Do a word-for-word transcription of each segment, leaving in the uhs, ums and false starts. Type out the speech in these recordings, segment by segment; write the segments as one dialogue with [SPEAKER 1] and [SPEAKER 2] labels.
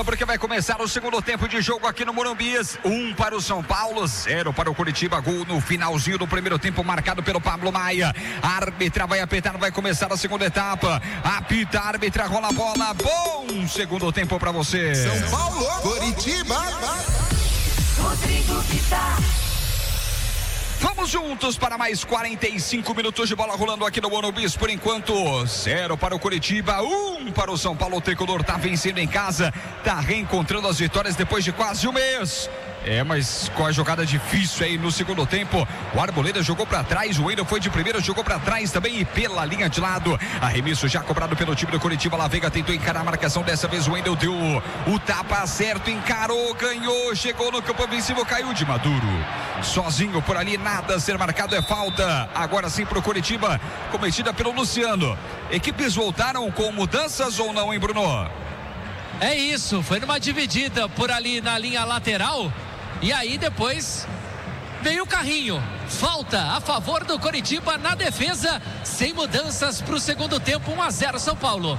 [SPEAKER 1] Porque vai começar o segundo tempo de jogo aqui no Morumbi. Um para o São Paulo, zero para o Curitiba. Gol no finalzinho do primeiro tempo, marcado pelo Pablo Maia. A árbitra vai apitar, vai começar a segunda etapa. Apita, a árbitra, rola a bola. Bom segundo tempo para você.
[SPEAKER 2] São Paulo, Curitiba.
[SPEAKER 3] Rodrigo Vitar.
[SPEAKER 1] Vamos juntos para mais quarenta e cinco minutos de bola rolando aqui no Morumbi. Por enquanto, zero para o Curitiba, um para o São Paulo. O tricolor tá vencendo em casa, tá reencontrando as vitórias depois de quase um mês. É, mas com a jogada difícil aí no segundo tempo, o Arboleda jogou para trás, o Wendel foi de primeira, jogou para trás também e pela linha de lado. Arremesso já cobrado pelo time do Curitiba. La Veiga tentou encarar a marcação, dessa vez o Wendel deu o tapa certo, encarou, ganhou, chegou no campo ofensivo, caiu de Maduro. Sozinho por ali, nada a ser marcado, é falta. Agora sim pro Curitiba, cometida pelo Luciano. Equipes voltaram com mudanças ou não, hein, Bruno?
[SPEAKER 4] É isso, foi numa dividida por ali na linha lateral. E aí depois veio o carrinho. Falta a favor do Curitiba na defesa. Sem mudanças para o segundo tempo. um a zero São Paulo.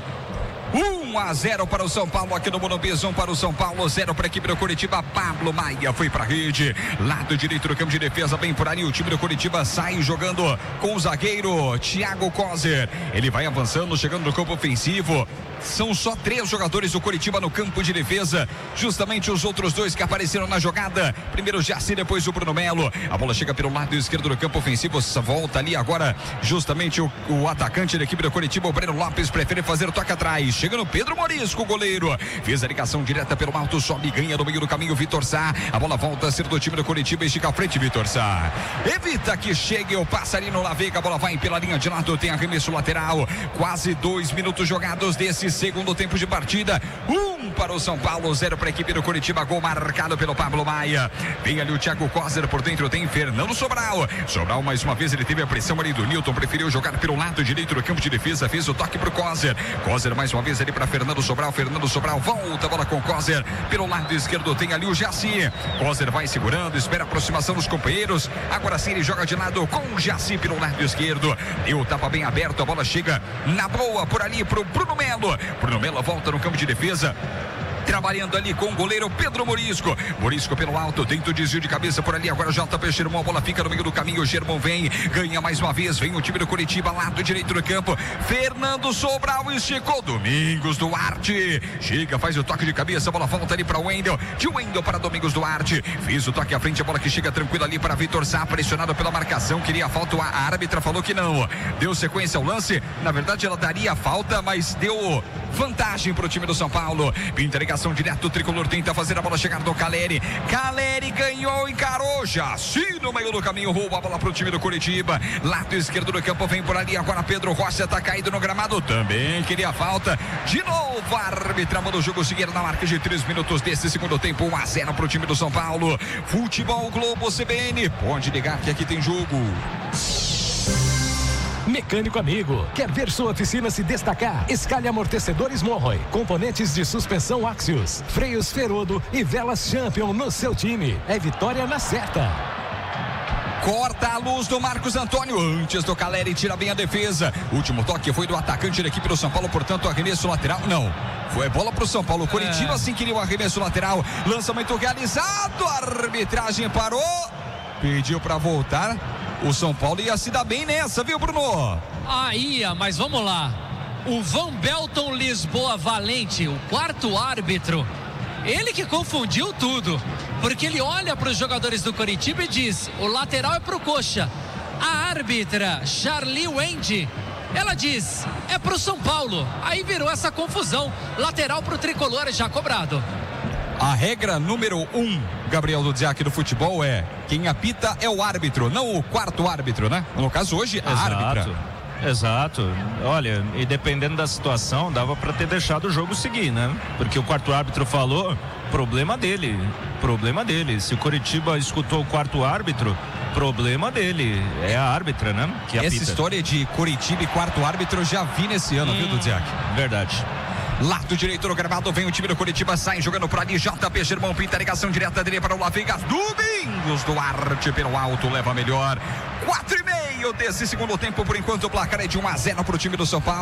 [SPEAKER 1] um a zero para o São Paulo aqui no Morumbi. um para o São Paulo, zero para a equipe do Curitiba. Pablo Maia foi para a rede. Lado direito do campo de defesa, bem por ali. O time do Curitiba sai jogando com o zagueiro Thiago Kozer. Ele vai avançando, chegando no campo ofensivo. São só três jogadores do Curitiba no campo de defesa. Justamente os outros dois que apareceram na jogada. Primeiro o Jaci, depois o Bruno Melo. A bola chega pelo lado esquerdo do campo ofensivo. Volta ali agora justamente o, o atacante da equipe do Curitiba, o Breno Lopes, prefere fazer o toque atrás. Chega no Pedro Morisco, o goleiro. Fez a ligação direta pelo alto, sobe, ganha no meio do caminho Vitor Sá. A bola volta a ser do time do Curitiba, estica à frente Vitor Sá. Evita que chegue o passarinho La Veiga. A bola vai pela linha de lado, tem arremesso lateral. Quase dois minutos jogados desse segundo tempo de partida. Um para o São Paulo, zero para a equipe do Curitiba. Gol marcado pelo Pablo Maia. Vem ali o Thiago Kozer, por dentro tem Fernando Sobral. Sobral mais uma vez, ele teve a pressão ali do Newton, preferiu jogar pelo lado direito do campo de defesa, fez o toque pro Kozer. Kozer mais uma vez ali para Fernando Sobral. Fernando Sobral volta a bola com Kozer. Pelo lado esquerdo tem ali o Jaci. Kozer vai segurando, espera a aproximação dos companheiros. Agora sim ele joga de lado com o Jaci pelo lado esquerdo. Deu o tapa bem aberto, a bola chega na boa por ali pro Bruno Melo. Bruno Melo volta no campo de defesa, trabalhando ali com o goleiro Pedro Morisco. Morisco pelo alto, tenta o desvio de cabeça por ali. Agora J P Germão, a bola fica no meio do caminho. Germão vem, ganha mais uma vez. Vem o time do Curitiba, lado direito do campo. Fernando Sobral esticou. Domingos Duarte chega, faz o toque de cabeça. A bola volta ali para o Wendel. De Wendel para Domingos Duarte. Fez o toque à frente, a bola que chega tranquila ali para Vitor Sá, pressionado pela marcação. Queria a falta, a árbitra falou que não. Deu sequência ao lance. Na verdade, ela daria a falta, mas deu vantagem para o time do São Paulo. Pinta ligação direto, o tricolor tenta fazer a bola chegar do Caleri. Caleri ganhou, encarou, Jaci no meio do caminho, rouba a bola para o time do Curitiba. Lado esquerdo do campo, vem por ali agora Pedro Rocha, tá caído no gramado, também queria falta. De novo, a árbitra manda o jogo seguir na marca de três minutos desse segundo tempo. um a zero para o time do São Paulo. Futebol Globo C B N, pode ligar que aqui tem jogo.
[SPEAKER 5] Mecânico amigo, quer ver sua oficina se destacar? Escalhe amortecedores Monroy, componentes de suspensão Axios, freios Ferodo e velas Champion no seu time. É vitória na certa.
[SPEAKER 1] Corta a luz do Marcos Antônio antes do Caleri, tira bem a defesa. Último toque foi do atacante da equipe do São Paulo, portanto arremesso lateral, não. Foi bola pro São Paulo, Curitiba é. Sim queria o arremesso lateral. Lançamento realizado, a arbitragem parou, pediu para voltar. O São Paulo ia se dar bem nessa, viu, Bruno?
[SPEAKER 4] Ah, ia, mas vamos lá. O Van Belton Lisboa Valente, o quarto árbitro, ele que confundiu tudo, porque ele olha para os jogadores do Curitiba e diz: o lateral é pro Coxa. A árbitra Charlie Wendy, ela diz: é pro São Paulo. Aí virou essa confusão. Lateral pro tricolor, já cobrado.
[SPEAKER 1] A regra número um, Gabriel Dudziak, do futebol é: quem apita é o árbitro, não o quarto árbitro, né? No caso hoje, a
[SPEAKER 6] Exato.
[SPEAKER 1] árbitra.
[SPEAKER 6] Exato. Olha, e dependendo da situação, dava para ter deixado o jogo seguir, né? Porque o quarto árbitro falou, problema dele, problema dele. Se o Curitiba escutou o quarto árbitro, problema dele. É a árbitra, né? Que apita.
[SPEAKER 1] Essa história de Curitiba e quarto árbitro eu já vi nesse ano, hum, viu, Dudziak?
[SPEAKER 6] Verdade.
[SPEAKER 1] Lado direito do gramado, vem o time do Curitiba, sai jogando por ali, J P Germão, pinta a ligação direta dele para o La Veiga. Domingos Duarte pelo alto, leva melhor. Quatro e meio desse segundo tempo, por enquanto o placar é de um a zero para o time do São Paulo.